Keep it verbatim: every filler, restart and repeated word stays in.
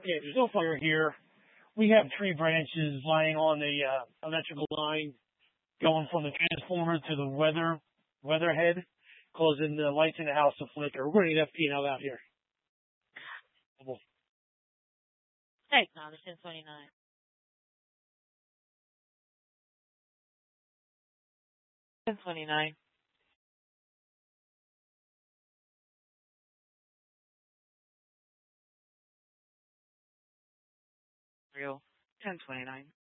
Yeah, there's no fire here. We have tree branches lying on the uh, electrical line going from the transformer to the weather weather head, causing the lights in the house to flicker. We're going to get F P and L out here. Hey, no, it's ten twenty-nine. ten twenty-nine. Real. ten twenty-nine.